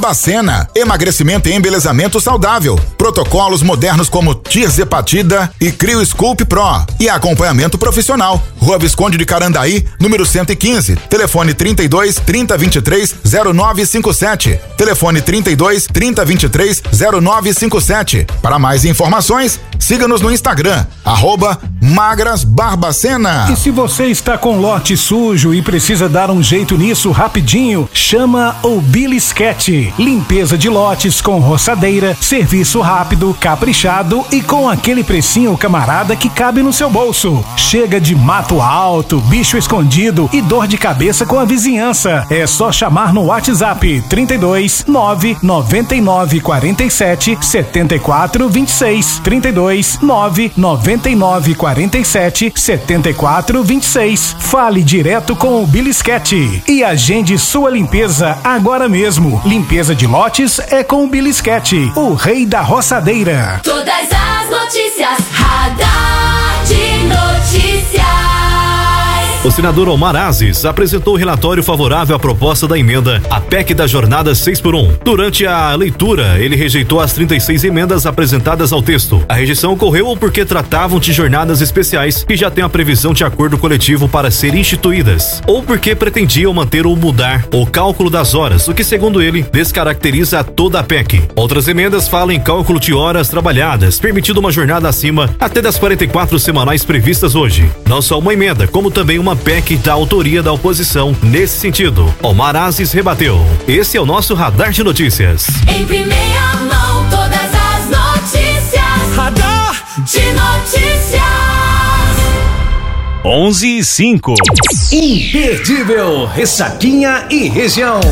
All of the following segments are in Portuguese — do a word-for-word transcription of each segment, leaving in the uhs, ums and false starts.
Bacena, emagrecimento e embelezamento saudável, protocolos modernos como Tirzepatida e Crio Sculpt Pro e acompanhamento profissional. Rua Visconde de Carandaí, número cento e quinze, telefone trinta e dois, trinta, vinte e três, zero nove cinco sete, telefone trinta e dois, trinta, vinte e três, zero nove cinco sete. Para mais informações, siga-nos no Instagram, arroba Magras Barbacena. E se você está com lote sujo e precisa dar um jeito nisso rapidinho, chama o Bilisquete. Limpeza de lotes com roçadeira, serviço rápido, caprichado e com aquele precinho camarada que cabe no seu bolso. Chega de mato alto, bicho escondido e dor de cabeça com a vizinhança. É só chamar no WhatsApp trinta e dois, nove, noventa e nove, quarenta e sete, setenta e quatro, vinte e seis, trinta e dois, nove, noventa e nove, quarenta e sete, setenta e quatro, vinte e seis. Fale direto com o Bilisquete e agende sua limpeza agora mesmo. Limpeza de lotes é com o Bilisquete, o rei da roçadeira. Todas as notícias, Radar de Notícias. O senador Omar Aziz apresentou o relatório favorável à proposta da emenda à P E C da jornada seis por um. Durante a leitura, ele rejeitou as trinta e seis emendas apresentadas ao texto. A rejeição ocorreu porque tratavam de jornadas especiais que já têm a previsão de acordo coletivo para serem instituídas, ou porque pretendiam manter ou mudar o cálculo das horas, o que, segundo ele, descaracteriza toda a P E C. Outras emendas falam em cálculo de horas trabalhadas, permitindo uma jornada acima até das quarenta e quatro semanais previstas hoje. Não só uma emenda, como também uma P E C da autoria da oposição nesse sentido. Omar Aziz rebateu. Esse é o nosso Radar de Notícias. Em primeira mão, todas as notícias. Radar de Notícias. onze e cinco. Imperdível, Ressaquinha e região.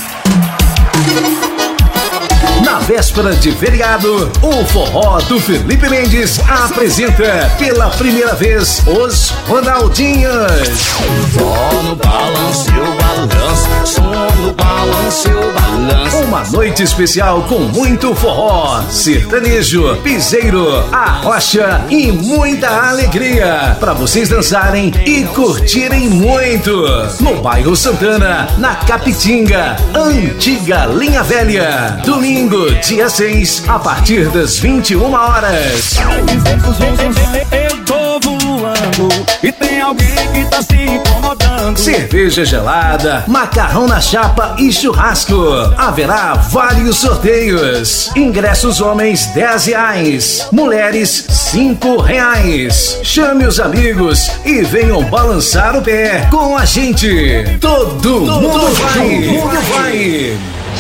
Na véspera de feriado, o Forró do Felipe Mendes apresenta pela primeira vez os Ronaldinhos. Só no balanço, balanço, só no balanço, balanço. Uma noite especial com muito forró, sertanejo, piseiro, arrocha e muita alegria para vocês dançarem e curtirem muito. No bairro Santana, na Capitinga, antiga Linha Velha. Domingo, dia seis, a partir das vinte e uma horas. Eu tô voando e tem alguém que tá se incomodando. Cerveja gelada, macarrão na chapa e churrasco. Haverá vários sorteios. Ingressos homens dez reais, mulheres cinco reais. Chame os amigos e venham balançar o pé com a gente. Todo, Todo mundo vai, mundo vai.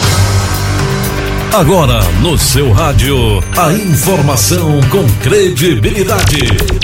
Agora no seu rádio, a informação com credibilidade.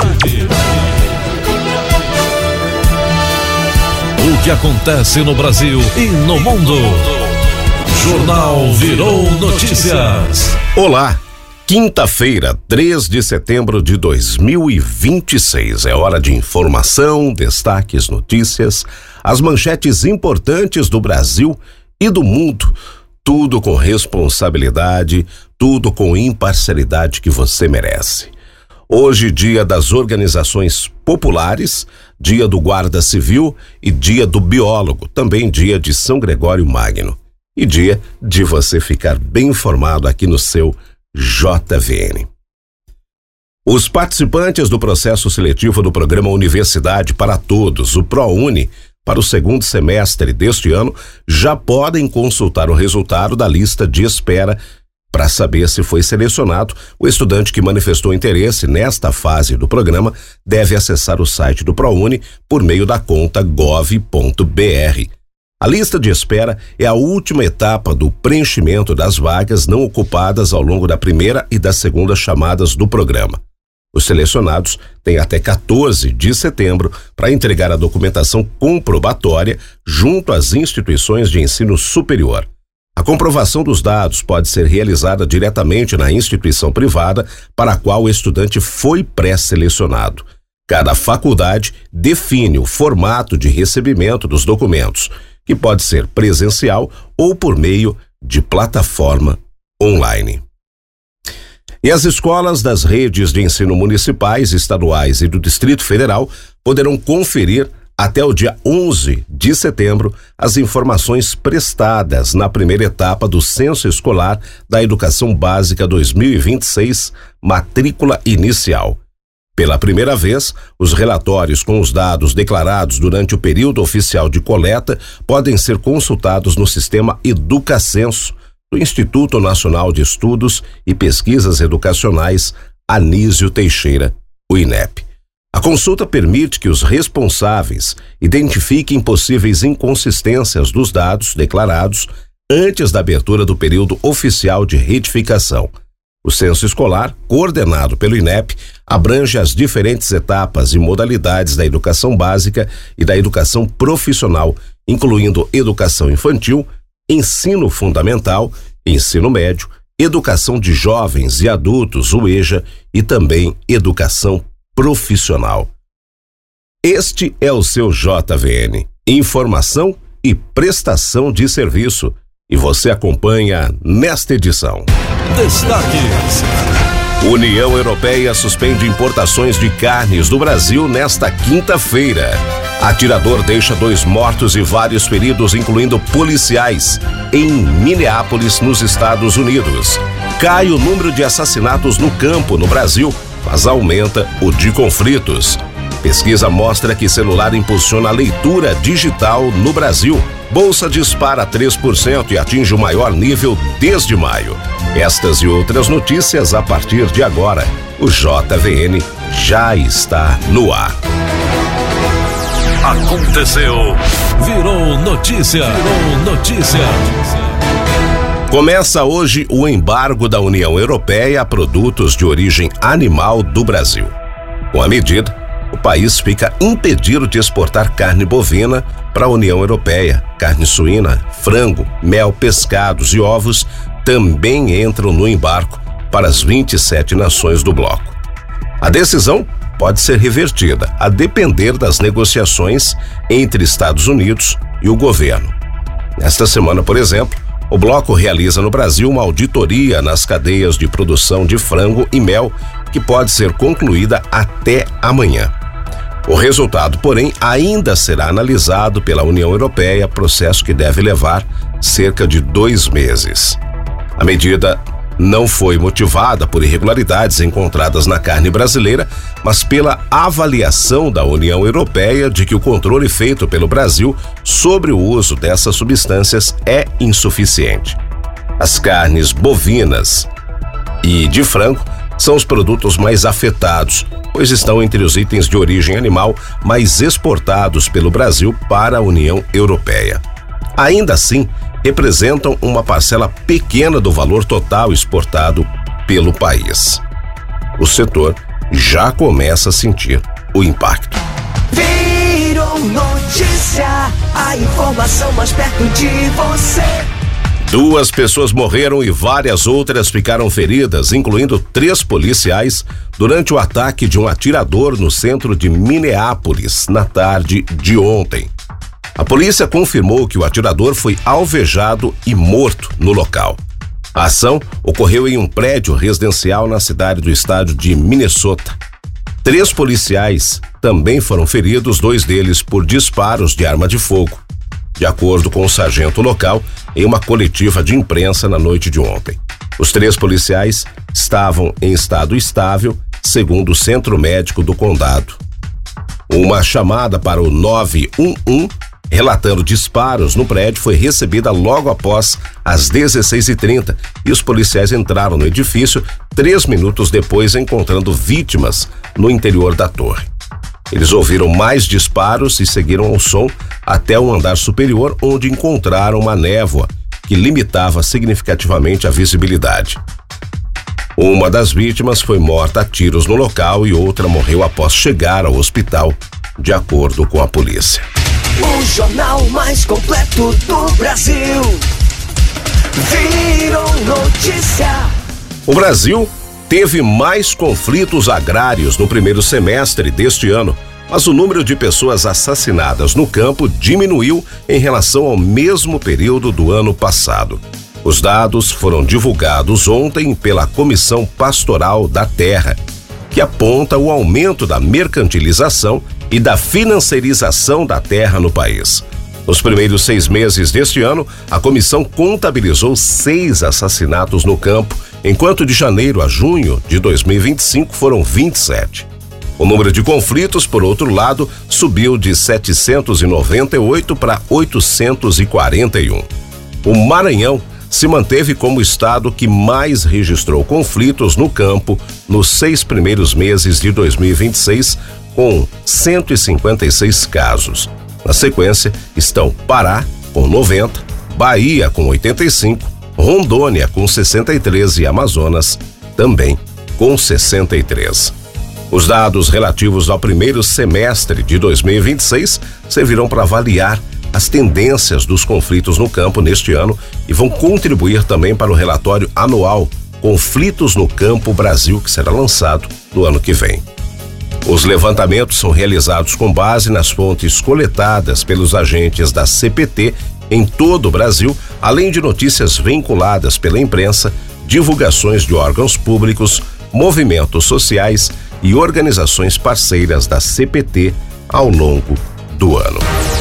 O que acontece no Brasil e no mundo. Jornal Virou Notícias. Olá, quinta-feira, três de setembro de dois mil e vinte e seis. É hora de informação, destaques, notícias, as manchetes importantes do Brasil e do mundo. Tudo com responsabilidade, tudo com imparcialidade que você merece. Hoje, dia das organizações populares, dia do guarda civil e dia do biólogo, também dia de São Gregório Magno. E dia de você ficar bem informado aqui no seu J V N. Os participantes do processo seletivo do programa Universidade para Todos, o ProUni, para o segundo semestre deste ano, já podem consultar o resultado da lista de espera para saber se foi selecionado. O estudante que manifestou interesse nesta fase do programa deve acessar o site do ProUni por meio da conta gov ponto br. A lista de espera é a última etapa do preenchimento das vagas não ocupadas ao longo da primeira e da segunda chamadas do programa. Os selecionados têm até quatorze de setembro para entregar a documentação comprobatória junto às instituições de ensino superior. A comprovação dos dados pode ser realizada diretamente na instituição privada para a qual o estudante foi pré-selecionado. Cada faculdade define o formato de recebimento dos documentos, que pode ser presencial ou por meio de plataforma online. E as escolas das redes de ensino municipais, estaduais e do Distrito Federal poderão conferir até o dia onze de setembro, as informações prestadas na primeira etapa do Censo Escolar da Educação Básica dois mil e vinte e seis, matrícula inicial. Pela primeira vez, os relatórios com os dados declarados durante o período oficial de coleta podem ser consultados no sistema Educacenso do Instituto Nacional de Estudos e Pesquisas Educacionais Anísio Teixeira, o INEP. A consulta permite que os responsáveis identifiquem possíveis inconsistências dos dados declarados antes da abertura do período oficial de retificação. O censo escolar, coordenado pelo INEP, abrange as diferentes etapas e modalidades da educação básica e da educação profissional, incluindo educação infantil, ensino fundamental, ensino médio, educação de jovens e adultos, o EJA, e também educação profissional. Este é o seu J V N, informação e prestação de serviço, e você acompanha nesta edição. Destaques. União Europeia suspende importações de carnes do Brasil nesta quinta-feira. Atirador deixa dois mortos e vários feridos, incluindo policiais, em Minneapolis, nos Estados Unidos. Cai o número de assassinatos no campo no Brasil, mas aumenta o de conflitos. Pesquisa mostra que celular impulsiona a leitura digital no Brasil. Bolsa dispara três por cento e atinge o maior nível desde maio. Estas e outras notícias a partir de agora. O J V N já está no ar. Aconteceu. Virou notícia. Virou notícia. Começa hoje o embargo da União Europeia a produtos de origem animal do Brasil. Com a medida, o país fica impedido de exportar carne bovina para a União Europeia. Carne suína, frango, mel, pescados e ovos também entram no embargo para as vinte e sete nações do bloco. A decisão pode ser revertida, a depender das negociações entre Estados Unidos e o governo. Nesta semana, por exemplo, o bloco realiza no Brasil uma auditoria nas cadeias de produção de frango e mel, que pode ser concluída até amanhã. O resultado, porém, ainda será analisado pela União Europeia, processo que deve levar cerca de dois meses. A medida não foi motivada por irregularidades encontradas na carne brasileira, mas pela avaliação da União Europeia de que o controle feito pelo Brasil sobre o uso dessas substâncias é insuficiente. As carnes bovinas e de frango são os produtos mais afetados, pois estão entre os itens de origem animal mais exportados pelo Brasil para a União Europeia. Ainda assim, representam uma parcela pequena do valor total exportado pelo país. O setor já começa a sentir o impacto. Virou notícia, a informação mais perto de você. Duas pessoas morreram e várias outras ficaram feridas, incluindo três policiais, durante o ataque de um atirador no centro de Minneapolis, na tarde de ontem. A polícia confirmou que o atirador foi alvejado e morto no local. A ação ocorreu em um prédio residencial na cidade do estado de Minnesota. Três policiais também foram feridos, dois deles por disparos de arma de fogo, de acordo com o sargento local, em uma coletiva de imprensa na noite de ontem. Os três policiais estavam em estado estável, segundo o centro médico do condado. Uma chamada para o nove um um, relatando disparos no prédio, foi recebida logo após as dezesseis e trinta e os policiais entraram no edifício três minutos depois, encontrando vítimas no interior da torre. Eles ouviram mais disparos e seguiram ao som até o andar superior, onde encontraram uma névoa que limitava significativamente a visibilidade. Uma das vítimas foi morta a tiros no local e outra morreu após chegar ao hospital, de acordo com a polícia. O jornal mais completo do Brasil. Virou notícia. O Brasil teve mais conflitos agrários no primeiro semestre deste ano, mas o número de pessoas assassinadas no campo diminuiu em relação ao mesmo período do ano passado. Os dados foram divulgados ontem pela Comissão Pastoral da Terra, que aponta o aumento da mercantilização e da financeirização da terra no país. Nos primeiros seis meses deste ano, a comissão contabilizou seis assassinatos no campo, enquanto de janeiro a junho de dois mil e vinte e cinco foram vinte e sete. O número de conflitos, por outro lado, subiu de setecentos e noventa e oito para oitocentos e quarenta e um. O Maranhão se manteve como o estado que mais registrou conflitos no campo nos seis primeiros meses de dois mil e vinte e seis, com cento e cinquenta e seis casos. Na sequência estão Pará, com noventa, Bahia, com oitenta e cinco, Rondônia, com sessenta e três e Amazonas, também com sessenta e três. Os dados relativos ao primeiro semestre de dois mil e vinte e seis servirão para avaliar as tendências dos conflitos no campo neste ano e vão contribuir também para o relatório anual Conflitos no Campo Brasil, que será lançado no ano que vem. Os levantamentos são realizados com base nas fontes coletadas pelos agentes da C P T em todo o Brasil, além de notícias vinculadas pela imprensa, divulgações de órgãos públicos, movimentos sociais e organizações parceiras da C P T ao longo do ano.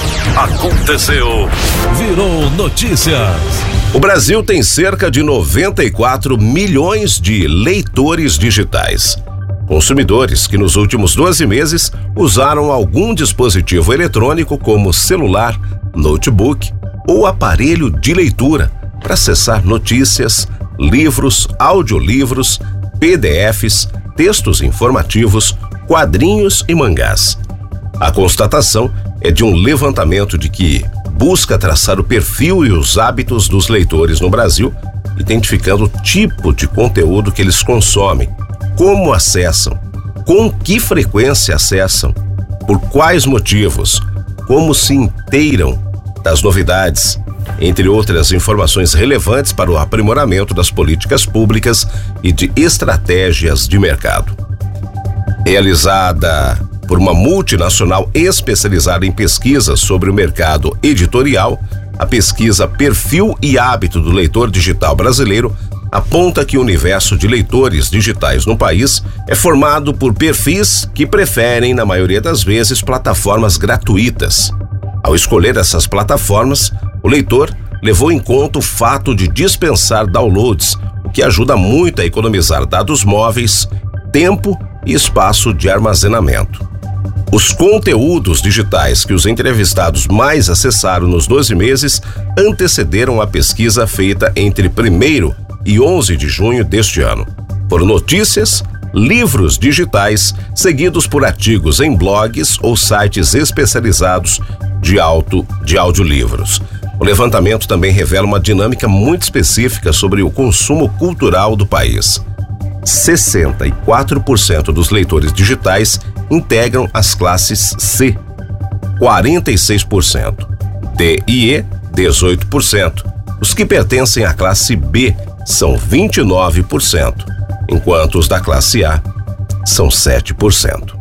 Aconteceu, virou notícias. O Brasil tem cerca de noventa e quatro milhões de leitores digitais. Consumidores que nos últimos doze meses usaram algum dispositivo eletrônico como celular, notebook ou aparelho de leitura para acessar notícias, livros, audiolivros, P D Fs, textos informativos, quadrinhos e mangás. A constatação é de um levantamento de que busca traçar o perfil e os hábitos dos leitores no Brasil, identificando o tipo de conteúdo que eles consomem, como acessam, com que frequência acessam, por quais motivos, como se inteiram das novidades, entre outras informações relevantes para o aprimoramento das políticas públicas e de estratégias de mercado. Realizada por uma multinacional especializada em pesquisas sobre o mercado editorial, a pesquisa Perfil e Hábito do Leitor Digital Brasileiro aponta que o universo de leitores digitais no país é formado por perfis que preferem, na maioria das vezes, plataformas gratuitas. Ao escolher essas plataformas, o leitor levou em conta o fato de dispensar downloads, o que ajuda muito a economizar dados móveis, tempo e espaço de armazenamento. Os conteúdos digitais que os entrevistados mais acessaram nos doze meses antecederam a pesquisa feita entre primeiro e onze de junho deste ano. Foram notícias, livros digitais, seguidos por artigos em blogs ou sites especializados de, auto, de audiolivros. O levantamento também revela uma dinâmica muito específica sobre o consumo cultural do país. sessenta e quatro por cento dos leitores digitais integram as classes C, quarenta e seis por cento, D e E, dezoito por cento. Os que pertencem à classe B são vinte e nove por cento, enquanto os da classe A são sete por cento.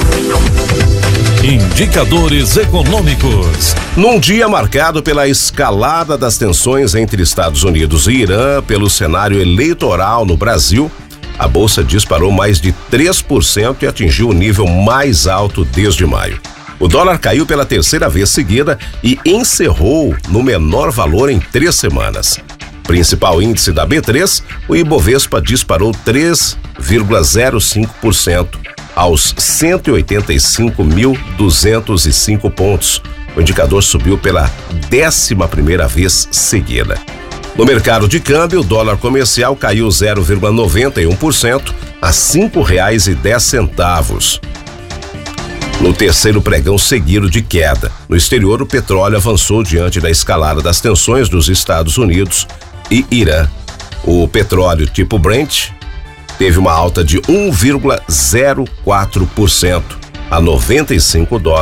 Indicadores econômicos. Num dia marcado pela escalada das tensões entre Estados Unidos e Irã pelo cenário eleitoral no Brasil, a bolsa disparou mais de três por cento e atingiu o nível mais alto desde maio. O dólar caiu pela terceira vez seguida e encerrou no menor valor em três semanas. Principal índice da B três, o Ibovespa disparou três vírgula zero cinco por cento aos cento e oitenta e cinco mil duzentos e cinco pontos. O indicador subiu pela décima primeira vez seguida. No mercado de câmbio, o dólar comercial caiu zero vírgula noventa e um por cento a cinco reais e dez centavos. No terceiro pregão seguido de queda, no exterior o petróleo avançou diante da escalada das tensões dos Estados Unidos e Irã. O petróleo tipo Brent teve uma alta de um vírgula zero quatro por cento a noventa e cinco dólares